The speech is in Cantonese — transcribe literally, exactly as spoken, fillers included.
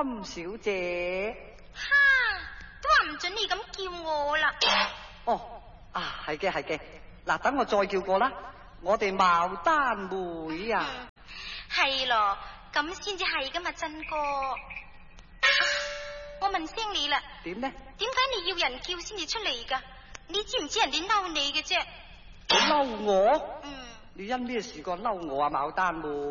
金小姐。 哈，都話唔准你咁叫我啦。 哦，啊，係嘅係嘅，嗱，等我再叫過啦。我哋牡丹妹啊， 係咯、嗯，咁先至係噶嘛，真哥。啊、我問聲你啦， 點呢？ 點解你要人叫先至出嚟噶？你知唔知人哋嬲你嘅啫？ 你嬲我？ 嗯， 你因咩事個嬲我啊，牡丹妹？